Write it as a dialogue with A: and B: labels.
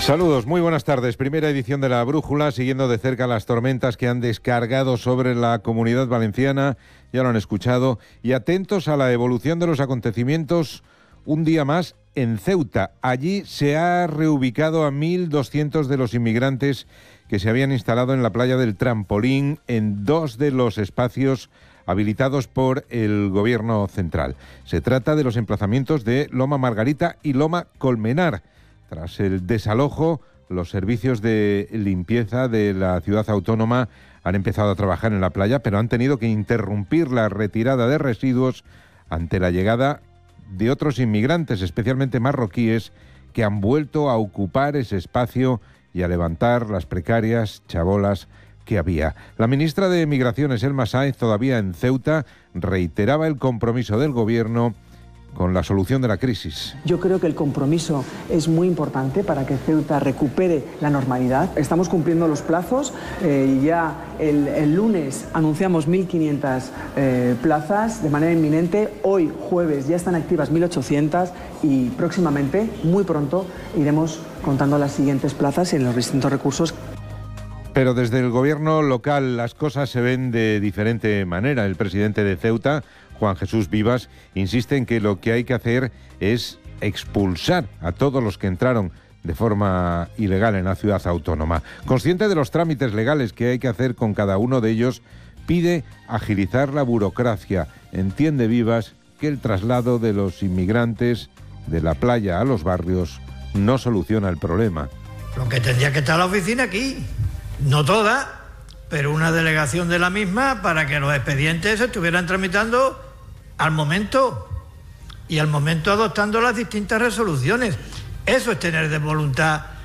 A: Saludos, muy buenas tardes. Primera edición de La Brújula, siguiendo de cerca las tormentas que han descargado sobre la Comunidad Valenciana, ya lo han escuchado, y atentos a la evolución de los acontecimientos un día más en Ceuta. Allí se ha reubicado a 1.200 de los inmigrantes que se habían instalado en la playa del Trampolín, en dos de los espacios habilitados por el Gobierno central. Se trata de los emplazamientos de Loma Margarita y Loma Colmenar. Tras el desalojo, los servicios de limpieza de la ciudad autónoma han empezado a trabajar en la playa, pero han tenido que interrumpir la retirada de residuos ante la llegada de otros inmigrantes, especialmente marroquíes, que han vuelto a ocupar ese espacio y a levantar las precarias chabolas que había. La ministra de Migraciones, Elma Sáenz, todavía en Ceuta, reiteraba el compromiso del Gobierno con la solución de la crisis.
B: Yo creo que el compromiso es muy importante para que Ceuta recupere la normalidad. Estamos cumpliendo los plazos. Ya el lunes anunciamos 1.500 plazas de manera inminente. Hoy, jueves, ya están activas 1.800 y próximamente, muy pronto, iremos contando las siguientes plazas en los distintos recursos.
A: Pero desde el gobierno local las cosas se ven de diferente manera. El presidente de Ceuta, Juan Jesús Vivas, insiste en que lo que hay que hacer es expulsar a todos los que entraron de forma ilegal en la ciudad autónoma. Consciente de los trámites legales que hay que hacer con cada uno de ellos, pide agilizar la burocracia. Entiende Vivas que el traslado de los inmigrantes de la playa a los barrios no soluciona el problema.
C: Lo que tendría que estar la oficina aquí, no toda, pero una delegación de la misma para que los expedientes se estuvieran tramitando al momento y al momento adoptando las distintas resoluciones. Eso es tener de voluntad